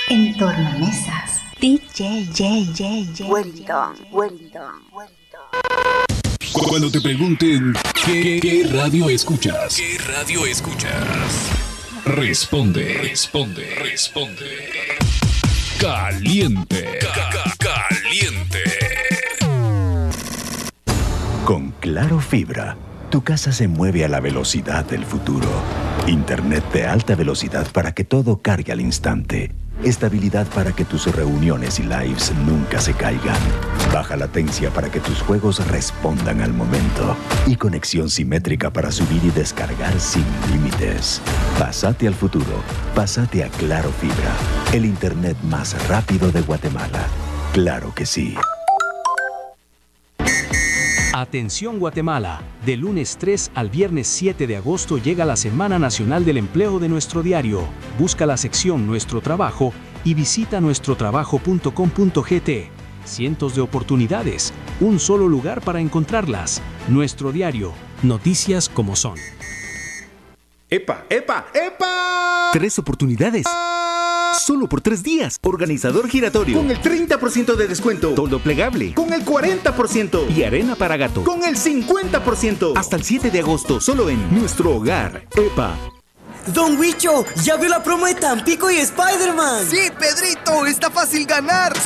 En tornamesas. Wellington. Cuando te pregunten ¿qué radio escuchas? ¿Qué radio escuchas? Responde. Caliente. Caliente. Con Claro Fibra, tu casa se mueve a la velocidad del futuro. Internet de alta velocidad para que todo cargue al instante. Estabilidad para que tus reuniones y lives nunca se caigan. Baja latencia para que tus juegos respondan al momento. Y conexión simétrica para subir y descargar sin límites. Pásate al futuro. Pásate a Claro Fibra. El internet más rápido de Guatemala. Claro que sí. Atención Guatemala, de lunes 3 al viernes 7 de agosto llega la Semana Nacional del Empleo de nuestro diario. Busca la sección Nuestro Trabajo y visita nuestrotrabajo.com.gt. Cientos de oportunidades, un solo lugar para encontrarlas. Nuestro diario, noticias como son. ¡Epa! 3 oportunidades. Solo por 3 días. Organizador giratorio. Con el 30% de descuento. Toldo plegable. Con el 40%. Y arena para gato. Con el 50%. Hasta el 7 de agosto. Solo en Nuestro Hogar. ¡Epa! Don Huicho, ya vio la promo de Tampico y Spider-Man. Sí, Pedrito, está fácil ganar.